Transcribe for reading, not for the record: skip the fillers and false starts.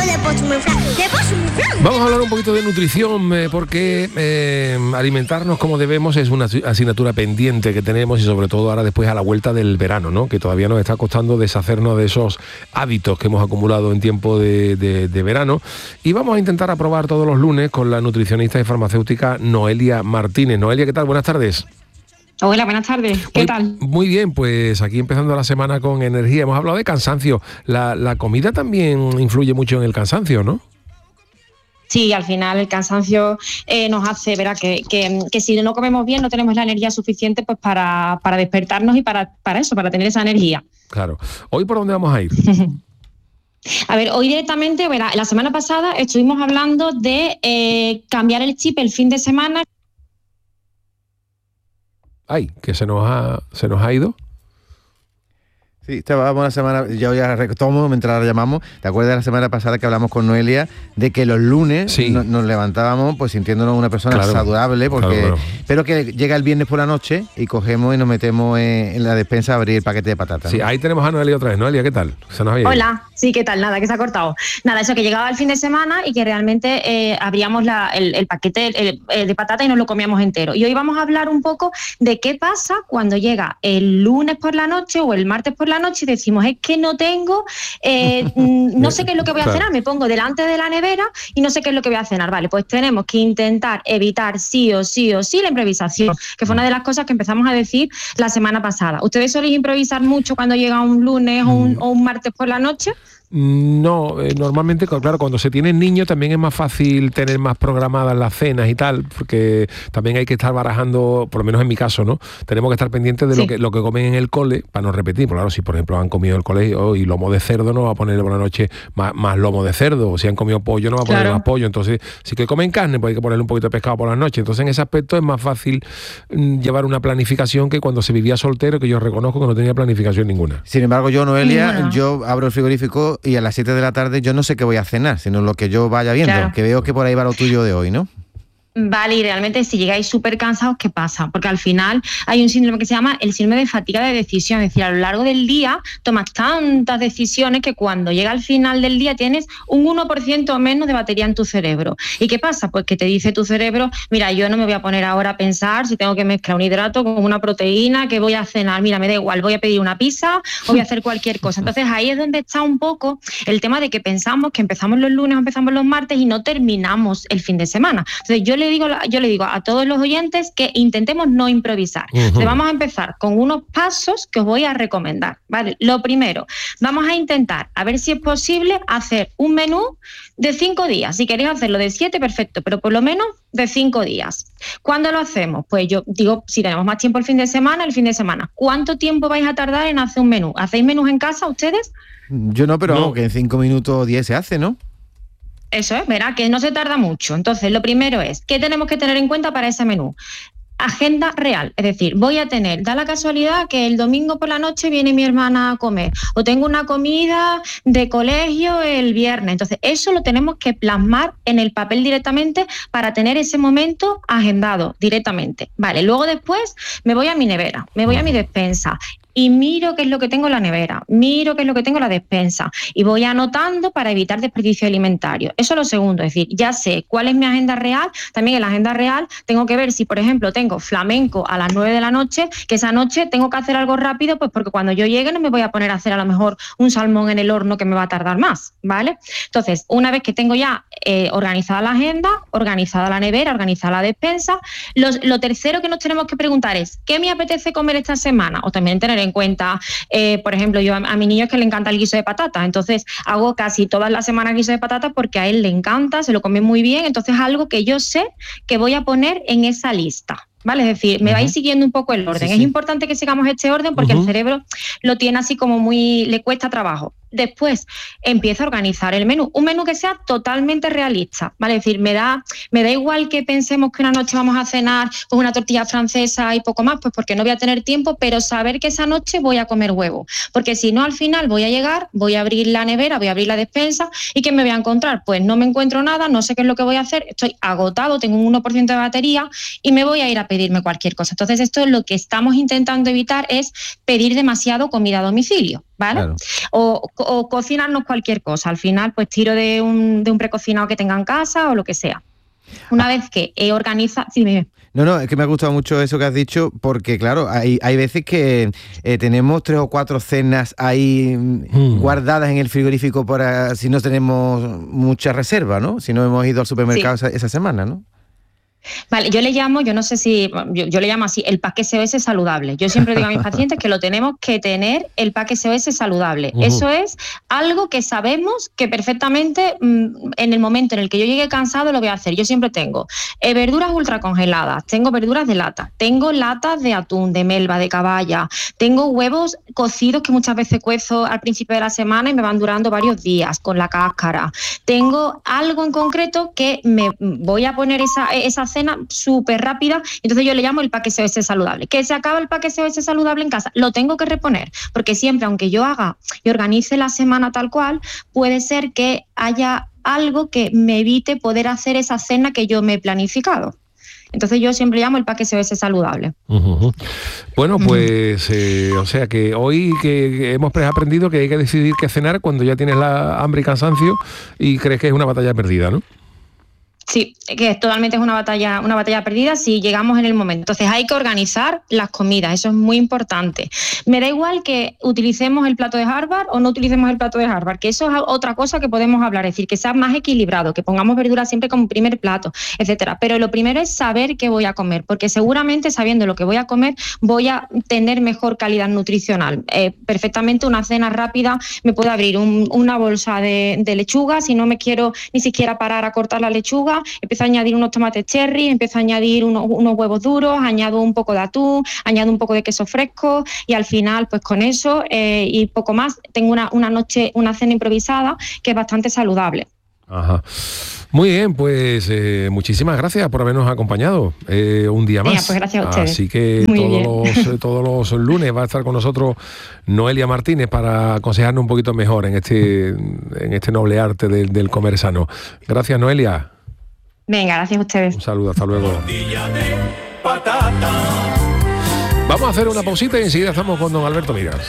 Vamos a hablar un poquito de nutrición porque alimentarnos como debemos es una asignatura pendiente que tenemos y sobre todo ahora después a la vuelta del verano, ¿no? Que todavía nos está costando deshacernos de esos hábitos que hemos acumulado en tiempo de verano, y vamos a intentar aprobar todos los lunes con la nutricionista y farmacéutica Noelia Martínez. Noelia, ¿qué tal? Buenas tardes. Hola, buenas tardes. ¿Qué tal? Muy bien, pues aquí empezando la semana con energía. Hemos hablado de cansancio. La comida también influye mucho en el cansancio, ¿no? Sí, al final el cansancio nos hace ver que si no comemos bien no tenemos la energía suficiente pues para despertarnos y para tener esa energía. Claro. ¿Hoy por dónde vamos a ir? A ver, hoy directamente, la semana pasada estuvimos hablando de cambiar el chip el fin de semana. Ay, que se nos ha ido. Sí, estábamos la semana, yo ya retomo mientras la llamamos. ¿Te acuerdas de la semana pasada que hablamos con Noelia de que los lunes sí, nos levantábamos pues sintiéndonos una persona saludable, porque claro. Pero que llega el viernes por la noche y cogemos y nos metemos en la despensa a abrir el paquete de patatas? Sí, ¿no? Ahí tenemos a Noelia otra vez. Noelia, ¿qué tal? Se nos había Hola, sí, ¿qué tal? Nada, que se ha cortado. Nada, eso que llegaba el fin de semana y que realmente abríamos el paquete de patata y nos lo comíamos entero. Y hoy vamos a hablar un poco de qué pasa cuando llega el lunes por la noche o el martes por la noche y decimos, es que no tengo, no sé qué es lo que voy a cenar, me pongo delante de la nevera y no sé qué es lo que voy a cenar. Vale, pues tenemos que intentar evitar sí o sí la improvisación, que fue una de las cosas que empezamos a decir la semana pasada. ¿Ustedes soléis improvisar mucho cuando llega un lunes o un martes por la noche? No, normalmente, claro, cuando se tienen niños también es más fácil tener más programadas las cenas y tal, porque también hay que estar barajando, por lo menos en mi caso, ¿no? Tenemos que estar pendientes de lo que comen en el cole, para no repetir. Claro, si por ejemplo han comido en el colegio y lomo de cerdo, no va a poner por la noche más lomo de cerdo, o si han comido pollo, no va a poner más pollo. Entonces, si que comen carne, pues hay que ponerle un poquito de pescado por la noche. Entonces, en ese aspecto es más fácil llevar una planificación que cuando se vivía soltero, que yo reconozco que no tenía planificación ninguna. Sin embargo, yo, Noelia, yo abro el frigorífico y a las 7 de la tarde yo no sé qué voy a cenar, sino lo que yo vaya viendo, que veo que por ahí va lo tuyo de hoy, ¿no? Vale, y realmente si llegáis súper cansados, ¿qué pasa? Porque al final hay un síndrome que se llama el síndrome de fatiga de decisión, es decir, a lo largo del día tomas tantas decisiones que cuando llega al final del día tienes un 1% menos de batería en tu cerebro. ¿Y qué pasa? Pues que te dice tu cerebro, mira, yo no me voy a poner ahora a pensar si tengo que mezclar un hidrato con una proteína, que voy a cenar, mira, me da igual, voy a pedir una pizza o voy a hacer cualquier cosa. Entonces ahí es donde está un poco el tema de que pensamos que empezamos los lunes o empezamos los martes y no terminamos el fin de semana. Entonces yo le digo a todos los oyentes que intentemos no improvisar. Entonces vamos a empezar con unos pasos que os voy a recomendar, ¿vale? Lo primero, vamos a intentar, a ver si es posible, hacer un menú de 5 días. Si queréis hacerlo de 7, perfecto, pero por lo menos de 5 días. ¿Cuándo lo hacemos? Pues yo digo, si tenemos más tiempo el fin de semana. ¿Cuánto tiempo vais a tardar en hacer un menú? ¿Hacéis menús en casa ustedes? Yo no, pero que en 5 minutos o 10 se hace, ¿no? Eso es, verá que no se tarda mucho. Entonces, lo primero es, ¿qué tenemos que tener en cuenta para ese menú? Agenda real, es decir, voy a tener, da la casualidad que el domingo por la noche viene mi hermana a comer o tengo una comida de colegio el viernes, entonces eso lo tenemos que plasmar en el papel directamente para tener ese momento agendado directamente. Vale, luego después me voy a mi nevera, me voy a mi despensa y miro qué es lo que tengo en la nevera, miro qué es lo que tengo en la despensa y voy anotando para evitar desperdicio alimentario. Eso es lo segundo, es decir, ya sé cuál es mi agenda real. También en la agenda real tengo que ver si, por ejemplo, tengo flamenco a las 9 de la noche, que esa noche tengo que hacer algo rápido, pues porque cuando yo llegue no me voy a poner a hacer a lo mejor un salmón en el horno que me va a tardar más, ¿vale? Entonces, una vez que tengo ya organizada la agenda, organizada la nevera, organizada la despensa, lo tercero que nos tenemos que preguntar es, ¿qué me apetece comer esta semana? O también tener en cuenta, por ejemplo, yo a mi niño es que le encanta el guiso de patata, entonces hago casi todas las semanas guiso de patata porque a él le encanta, se lo come muy bien, entonces es algo que yo sé que voy a poner en esa lista. ¿Vale? Es decir, me vais siguiendo un poco el orden. Es importante que sigamos este orden porque el cerebro lo tiene así como le cuesta trabajo. Después empiezo a organizar el menú. Un menú que sea totalmente realista, ¿vale? Es decir, me da igual que pensemos que una noche vamos a cenar con una tortilla francesa y poco más, pues porque no voy a tener tiempo, pero saber que esa noche voy a comer huevo. Porque si no, al final voy a llegar, voy a abrir la nevera, voy a abrir la despensa y ¿qué me voy a encontrar? Pues no me encuentro nada, no sé qué es lo que voy a hacer, estoy agotado, tengo un 1% de batería y me voy a ir a pedirme cualquier cosa. Entonces, esto es lo que estamos intentando evitar, es pedir demasiado comida a domicilio. ¿vale? Claro. O cocinarnos cualquier cosa. Al final, pues tiro de un precocinado que tenga en casa o lo que sea. Una vez que organiza... Sí, dime. No, es que me ha gustado mucho eso que has dicho, porque claro, hay veces que tenemos 3 o 4 cenas ahí guardadas en el frigorífico para si no tenemos mucha reserva, ¿no? Si no hemos ido al supermercado esa semana, ¿no? Vale, yo le llamo, yo no sé si, yo le llamo así, el pack SOS saludable. Yo siempre digo a mis pacientes que lo tenemos que tener, el pack SOS saludable. Eso es algo que sabemos que perfectamente en el momento en el que yo llegue cansado lo voy a hacer. Yo siempre tengo verduras ultracongeladas, tengo verduras de lata, tengo latas de atún, de melva, de caballa, tengo huevos cocidos que muchas veces cuezo al principio de la semana y me van durando varios días con la cáscara. Tengo algo en concreto que me voy a poner esa cena súper rápida, entonces yo le llamo el pack SOS saludable. Que se acaba el pack SOS saludable en casa, lo tengo que reponer, porque siempre, aunque yo haga y organice la semana tal cual, puede ser que haya algo que me evite poder hacer esa cena que yo me he planificado. Entonces yo siempre llamo el pack SOS saludable. Bueno, pues o sea que hoy que hemos aprendido que hay que decidir qué cenar cuando ya tienes la hambre y cansancio y crees que es una batalla perdida, ¿no? Sí, que totalmente es una batalla perdida si llegamos en el momento. Entonces hay que organizar las comidas, eso es muy importante. Me da igual que utilicemos el plato de Harvard o no utilicemos el plato de Harvard, que eso es otra cosa que podemos hablar, es decir, que sea más equilibrado, que pongamos verduras siempre como primer plato, etcétera. Pero lo primero es saber qué voy a comer, porque seguramente sabiendo lo que voy a comer voy a tener mejor calidad nutricional. Perfectamente una cena rápida me puede abrir una bolsa de lechuga, si no me quiero ni siquiera parar a cortar la lechuga, empiezo a añadir unos tomates cherry, empiezo a añadir unos huevos duros, añado un poco de atún, añado un poco de queso fresco y al final pues con eso y poco más tengo una cena improvisada que es bastante saludable. Ajá. Muy bien, pues muchísimas gracias por habernos acompañado un día más. Venga, pues gracias a ustedes. Así que todos los lunes va a estar con nosotros Noelia Martínez para aconsejarnos un poquito mejor en este noble arte del comer sano. Gracias, Noelia. Venga, gracias a ustedes. Un saludo, hasta luego. Vamos a hacer una pausita y enseguida estamos con don Alberto Miras.